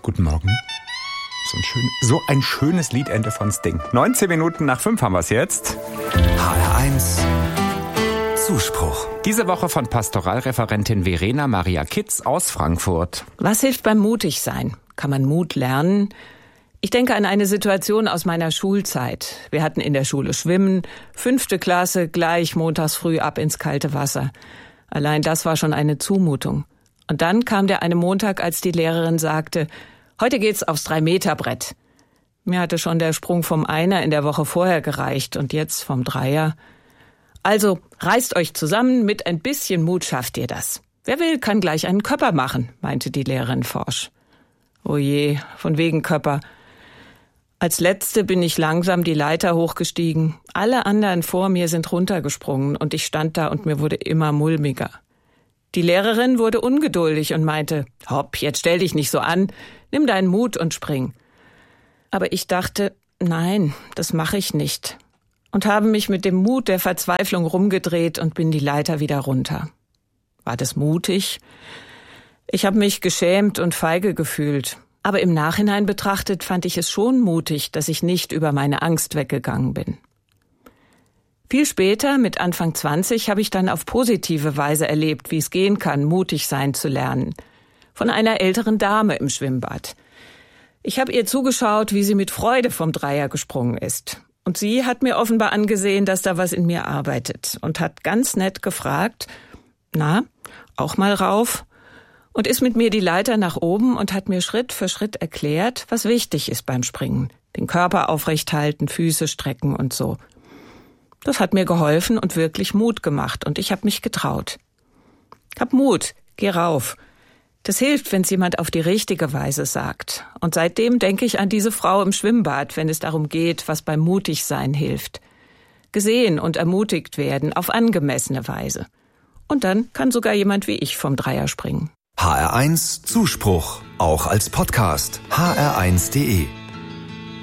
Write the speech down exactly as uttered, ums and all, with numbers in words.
Guten Morgen. So ein, schön, so ein schönes Liedende von Sting. neunzehn Minuten nach fünf haben wir es jetzt. H R eins Zuspruch. Diese Woche von Pastoralreferentin Verena Maria Kitz aus Frankfurt. Was hilft beim Mutigsein? Kann man Mut lernen? Ich denke an eine Situation aus meiner Schulzeit. Wir hatten in der Schule Schwimmen, fünfte Klasse, gleich montags früh ab ins kalte Wasser. Allein das war schon eine Zumutung. Und dann kam der eine Montag, als die Lehrerin sagte, heute geht's aufs Drei-Meter-Brett. Mir hatte schon der Sprung vom Einer in der Woche vorher gereicht und jetzt vom Dreier. Also, reißt euch zusammen, mit ein bisschen Mut schafft ihr das. Wer will, kann gleich einen Köpper machen, meinte die Lehrerin forsch. Oh je, von wegen Köpper. Als Letzte bin ich langsam die Leiter hochgestiegen. Alle anderen vor mir sind runtergesprungen und ich stand da und mir wurde immer mulmiger. Die Lehrerin wurde ungeduldig und meinte, hopp, jetzt stell dich nicht so an, nimm deinen Mut und spring. Aber ich dachte, nein, das mache ich nicht. Und habe mich mit dem Mut der Verzweiflung rumgedreht und bin die Leiter wieder runter. War das mutig? Ich habe mich geschämt und feige gefühlt. Aber im Nachhinein betrachtet fand ich es schon mutig, dass ich nicht über meine Angst weggegangen bin. Viel später, mit Anfang zwanzig, habe ich dann auf positive Weise erlebt, wie es gehen kann, mutig sein zu lernen. Von einer älteren Dame im Schwimmbad. Ich habe ihr zugeschaut, wie sie mit Freude vom Dreier gesprungen ist. Und sie hat mir offenbar angesehen, dass da was in mir arbeitet und hat ganz nett gefragt, na, auch mal rauf? Und ist mit mir die Leiter nach oben und hat mir Schritt für Schritt erklärt, was wichtig ist beim Springen. Den Körper aufrecht halten, Füße strecken und so. Das hat mir geholfen und wirklich Mut gemacht und ich habe mich getraut. Hab Mut, geh rauf. Das hilft, wenn's jemand auf die richtige Weise sagt. Und seitdem denke ich an diese Frau im Schwimmbad, wenn es darum geht, was beim Mutigsein hilft. Gesehen und ermutigt werden auf angemessene Weise. Und dann kann sogar jemand wie ich vom Dreier springen. H R eins Zuspruch, auch als Podcast. H R eins punkt de